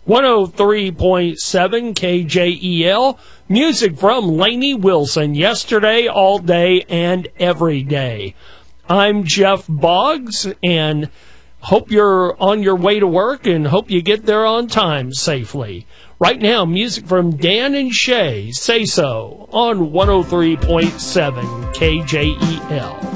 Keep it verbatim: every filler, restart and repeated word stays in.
one oh three point seven K J E L. Music from Lainey Wilson, yesterday, all day, and every day. I'm Jeff Boggs, and hope you're on your way to work and hope you get there on time safely. Right now, music from Dan and Shay, Say So, on one oh three point seven K J E L.